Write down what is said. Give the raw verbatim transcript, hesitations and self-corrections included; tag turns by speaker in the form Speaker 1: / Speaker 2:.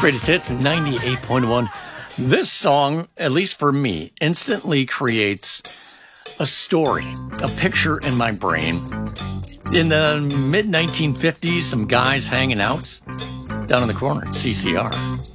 Speaker 1: Greatest Hits ninety-eight point one. This song, at least for me, instantly creates a story, a picture in my brain. In the mid nineteen fifties, some guys hanging out down in the corner at C C R.